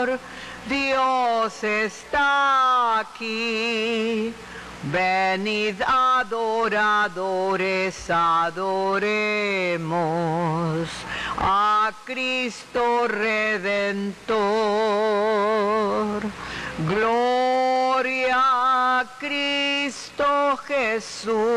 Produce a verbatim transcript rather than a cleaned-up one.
Dios está aquí. Venid adoradores, adoremos a Cristo Redentor. Gloria a Cristo Jesús.